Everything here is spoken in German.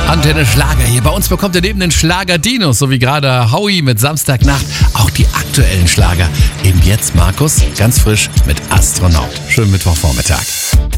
Antenne Schlager hier. Bei uns bekommt ihr neben den Schlager-Dinos, so wie gerade Howie mit Samstagnacht, auch die aktuellen Schlager. Eben jetzt Markus, ganz frisch mit Astronaut. Schönen Mittwochvormittag.